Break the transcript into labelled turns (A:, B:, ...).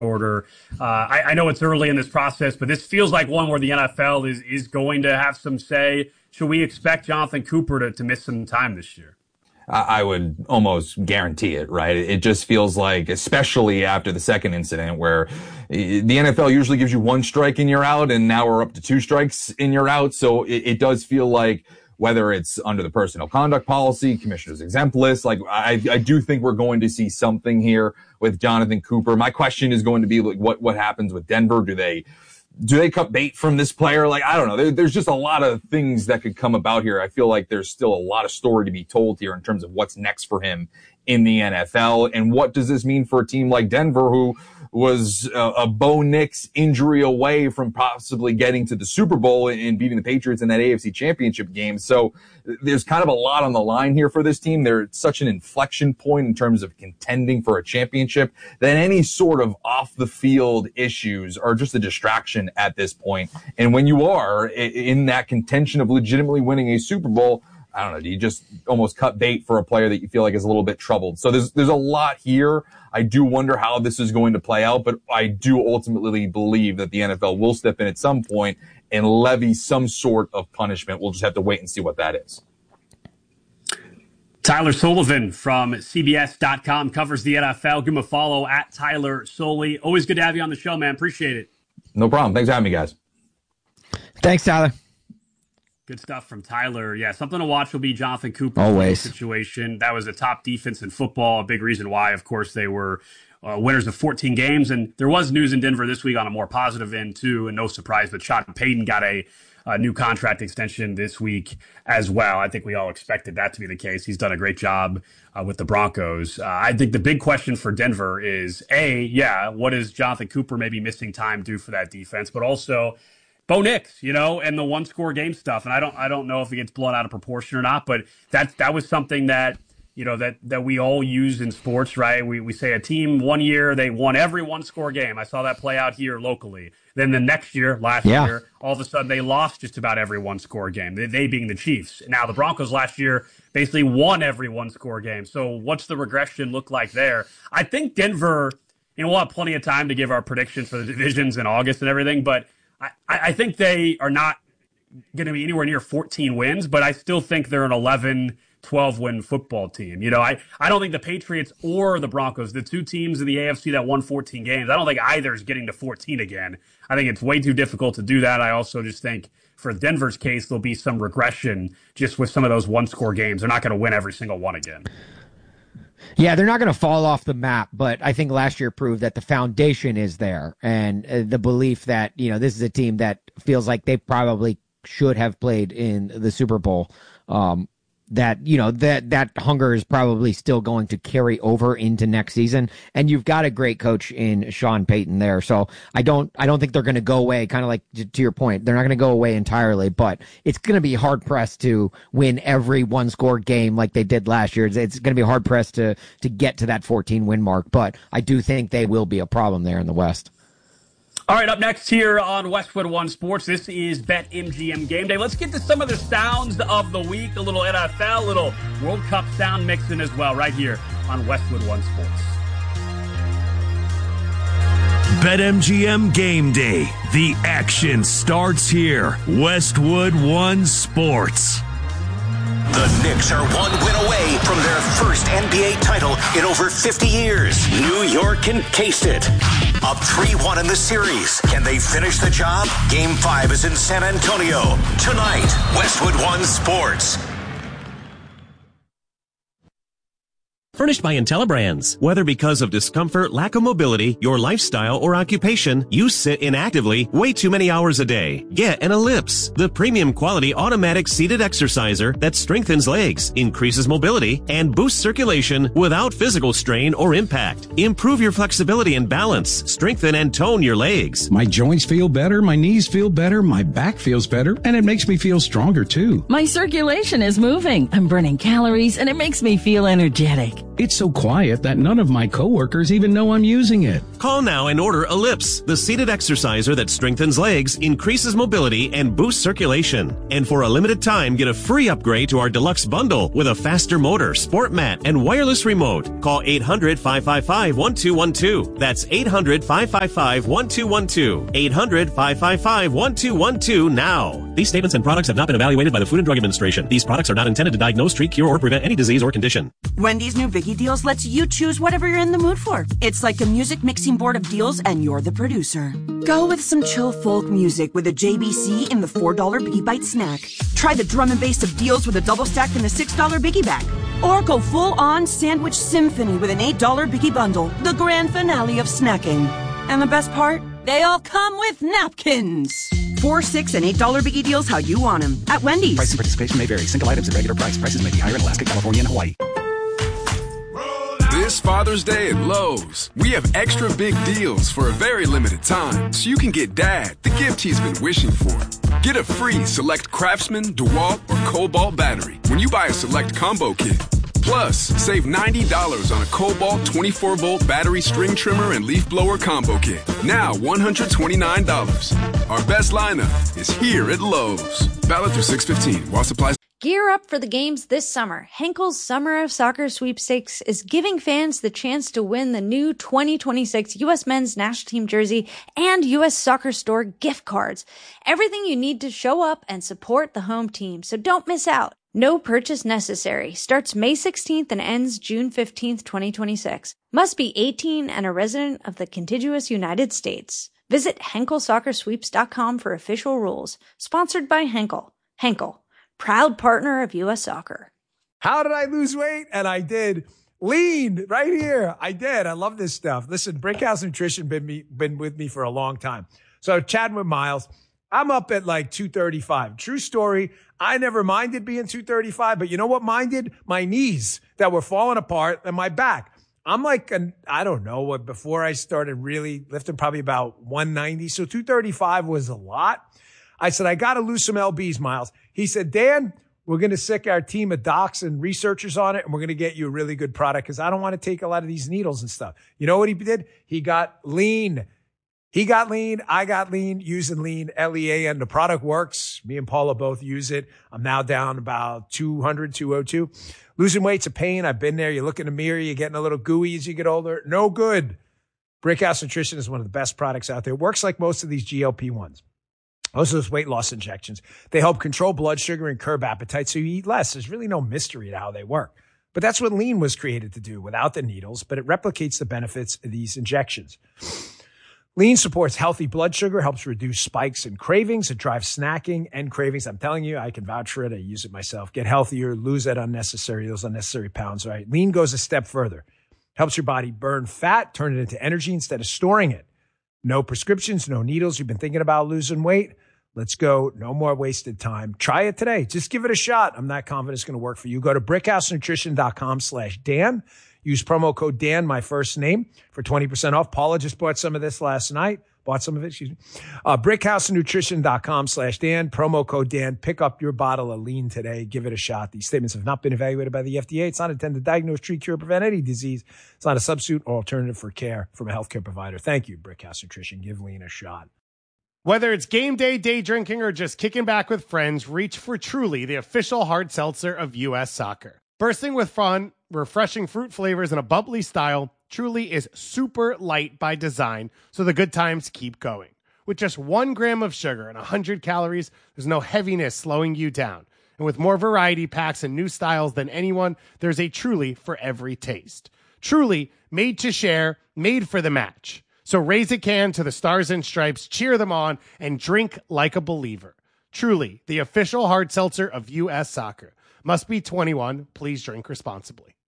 A: order. I know it's early in this process, but this feels like one where the NFL is going to have some say. Should we expect Jonathan Cooper to miss some time this year?
B: I would almost guarantee it, right? It just feels like, especially after the second incident where the NFL usually gives you 1 strike and you're out, and now we're up to 2 strikes and you're out. So it does feel like, whether it's under the personnel conduct policy, commissioner's exempt list, like I do think we're going to see something here with Jonathan Cooper. My question is going to be like, what happens with Denver? Do they cut bait from this player? Like, I don't know. There's just a lot of things that could come about here. I feel like there's still a lot of story to be told here in terms of what's next for him in the NFL. And what does this mean for a team like Denver, who was a Bo Nix injury away from possibly getting to the Super Bowl and beating the Patriots in that AFC Championship game? So there's kind of a lot on the line here for this team. They're at such an inflection point in terms of contending for a championship that any sort of off the field issues are just a distraction at this point. And when you are in that contention of legitimately winning a Super Bowl, I don't know, do you just almost cut bait for a player that you feel like is a little bit troubled? So there's a lot here. I do wonder how this is going to play out, but I do ultimately believe that the NFL will step in at some point and levy some sort of punishment. We'll just have to wait and see what that is.
A: Tyler Sullivan from CBS.com covers the NFL. Give him a follow at Tyler Soley. Always good to have you on the show, man. Appreciate it.
B: No problem. Thanks for having me, guys.
C: Thanks, Tyler.
A: Good stuff from Tyler. Yeah, something to watch will be Jonathan Cooper's
C: always
A: situation. That was a top defense in football. A big reason why, of course, they were winners of 14 games. And there was news in Denver this week on a more positive end, too. And no surprise, but Sean Payton got a new contract extension this week as well. I think we all expected that to be the case. He's done a great job with the Broncos. I think the big question for Denver is, what is Jonathan Cooper maybe missing time do for that defense? But also Bo Nix, and the 1-score game stuff. And I don't know if it gets blown out of proportion or not, but that was something that, that we all use in sports, right? We say a team one year, they won every 1-score game. I saw that play out here locally. Then the next year, last year, all of a sudden they lost just about every 1-score game, they being the Chiefs. Now the Broncos last year basically won every 1-score game. So what's the regression look like there? I think Denver, we'll have plenty of time to give our predictions for the divisions in August and everything, but I think they are not going to be anywhere near 14 wins, but I still think they're an 11, 12-win football team. I don't think the Patriots or the Broncos, the two teams in the AFC that won 14 games, I don't think either is getting to 14 again. I think it's way too difficult to do that. I also just think for Denver's case, there'll be some regression just with some of those 1-score games. They're not going to win every single one again.
C: Yeah, they're not going to fall off the map, but I think last year proved that the foundation is there, and the belief that, this is a team that feels like they probably should have played in the Super Bowl. That hunger is probably still going to carry over into next season. And you've got a great coach in Sean Payton there. So I don't think they're going to go away, kind of like to your point. They're not going to go away entirely, but it's going to be hard pressed to win every 1-score game like they did last year. It's going to be hard pressed to get to that 14 win mark, but I do think they will be a problem there in the West.
A: All right, up next here on Westwood One Sports, this is BetMGM Game Day. Let's get to some of the sounds of the week, a little NFL, a little World Cup sound mixing as well, right here on Westwood One Sports.
D: BetMGM Game Day. The action starts here. Westwood One Sports.
E: The Knicks are 1 win away from their first NBA title in over 50 years. New York can taste it. Up 3-1 in the series. Can they finish the job? Game 5 is in San Antonio. Tonight, Westwood One Sports.
F: Furnished by IntelliBrands. Whether because of discomfort, lack of mobility, your lifestyle, or occupation, you sit inactively way too many hours a day. Get an Ellipse, the premium quality automatic seated exerciser that strengthens legs, increases mobility, and boosts circulation without physical strain or impact. Improve your flexibility and balance. Strengthen and tone your legs.
G: My joints feel better, my knees feel better, my back feels better, and it makes me feel stronger too.
H: My circulation is moving. I'm burning calories, and it makes me feel energetic.
G: It's so quiet that none of my coworkers even know I'm using it.
F: Call now and order Ellipse, the seated exerciser that strengthens legs, increases mobility, and boosts circulation. And for a limited time, get a free upgrade to our deluxe bundle with a faster motor, sport mat, and wireless remote. Call 800-555-1212. That's 800-555-1212. 800-555-1212 now. These statements and products have not been evaluated by the Food and Drug Administration. These products are not intended to diagnose, treat, cure, or prevent any disease or condition.
H: Wendy's new Biggie Deals lets you choose whatever you're in the mood for. It's like a music mixing board of deals, and you're the producer. Go with some chill folk music with a JBC in the $4 Biggie Bite snack. Try the drum and bass of deals with a double stack in the $6 Biggie Bag. Or go full-on sandwich symphony with an $8 Biggie Bundle, the grand finale of snacking. And the best part? They all come with napkins. $4, $6, and $8 Biggie Deals how you want them at Wendy's.
I: Price and participation may vary. Single items at regular price. Prices may be higher in Alaska, California, and Hawaii.
J: This Father's Day at Lowe's, we have extra big deals for a very limited time, so you can get Dad the gift he's been wishing for. Get a free select Craftsman, DeWalt, or Cobalt battery when you buy a select combo kit. Plus, save $90 on a Cobalt 24-volt battery string trimmer and leaf blower combo kit. Now $129. Our best lineup is here at Lowe's. Valid through 6/15 while supplies.
K: Gear up for the games this summer. Henkel's Summer of Soccer Sweepstakes is giving fans the chance to win the new 2026 U.S. Men's National Team jersey and U.S. Soccer Store gift cards. Everything you need to show up and support the home team, so don't miss out. No purchase necessary. Starts May 16th and ends June 15th, 2026. Must be 18 and a resident of the contiguous United States. Visit HenkelSoccerSweeps.com for official rules. Sponsored by Henkel. Henkel, proud partner of U.S. Soccer.
L: How did I lose weight? And I did. Lean right here. I did. I love this stuff. Listen, Brickhouse Nutrition been with me for a long time. So chatting with Miles, I'm up at like 235. True story. I never minded being 235, but you know what minded? My knees that were falling apart and my back. I'm like, I don't know what, before I started really lifting, probably about 190. So 235 was a lot. I said, I got to lose some LBs, Miles. He said, Dan, we're going to sick our team of docs and researchers on it, and we're going to get you a really good product because I don't want to take a lot of these needles and stuff. You know what he did? He got lean. He got lean. I got lean, using lean, L-E-A-N. The product works. Me and Paula both use it. I'm now down about 200, 202. Losing weight's a pain. I've been there. You look in the mirror, you're getting a little gooey as you get older. No good. Brickhouse Nutrition is one of the best products out there. It works like most of these GLP-1s. Most of those weight loss injections. They help control blood sugar and curb appetite so you eat less. There's really no mystery to how they work. But that's what lean was created to do without the needles, but it replicates the benefits of these injections. Lean supports healthy blood sugar, helps reduce spikes and cravings. It drives snacking and cravings. I'm telling you, I can vouch for it. I use it myself. Get healthier, lose those unnecessary pounds, right? Lean goes a step further. Helps your body burn fat, turn it into energy instead of storing it. No prescriptions, no needles. You've been thinking about losing weight? Let's go. No more wasted time. Try it today. Just give it a shot. I'm not confident it's going to work for you. Go to brickhousenutrition.com/Dan. Use promo code Dan, my first name, for 20% off. Paula just bought some of this last night. brickhousenutrition.com/Dan. Promo code Dan. Pick up your bottle of lean today. Give it a shot. These statements have not been evaluated by the FDA. It's not intended to diagnose, treat, cure, prevent any disease. It's not a substitute or alternative for care from a healthcare provider. Thank you, Brickhouse Nutrition. Give lean a shot.
M: Whether it's game day, day drinking, or just kicking back with friends, reach for Truly, the official hard seltzer of U.S. Soccer. Bursting with fun, refreshing fruit flavors, and a bubbly style, Truly is super light by design, so the good times keep going. With just 1 gram of sugar and 100 calories, there's no heaviness slowing you down. And with more variety packs and new styles than anyone, there's a Truly for every taste. Truly, made to share, made for the match. So raise a can to the Stars and Stripes, cheer them on, and drink like a believer. Truly, the official hard seltzer of U.S. Soccer. Must be 21. Please drink responsibly.